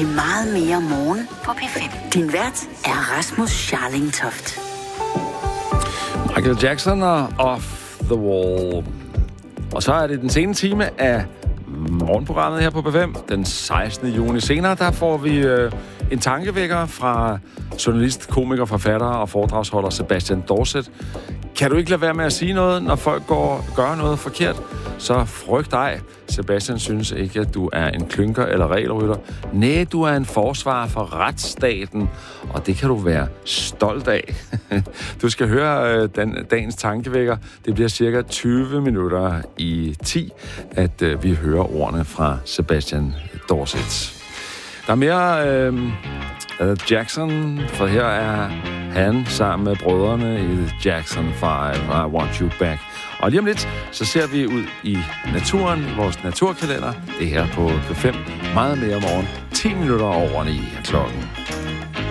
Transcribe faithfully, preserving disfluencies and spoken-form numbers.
til Meget mere morgen på P fem. Din vært er Rasmus Scharlingtoft. Michael Jackson og Off the Wall. Og så er det den sene time af morgenprogrammet her på P fem. Den sekstende juni senere, der får vi øh, en tankevækker fra journalist, komiker, forfatter og foredragsholder Sebastian Dorset. Kan du ikke lade være med at sige noget, når folk går gør noget forkert? Så frygt ej. Sebastian synes ikke, at du er en klynker eller regelrytter. Næh, du er en forsvarer for retsstaten, og det kan du være stolt af. Du skal høre øh, den, dagens tankevækker. Det bliver cirka tyve minutter i ti, at øh, vi hører ordene fra Sebastian Dorset. Der er mere øh, Jackson, for her er han sammen med brødrene i Jackson five, I Want You Back. Og lige om lidt, så ser vi ud i naturen, vores naturkalender. Det er her på P fem. Meget mere om morgen. ti minutter over ni er klokken.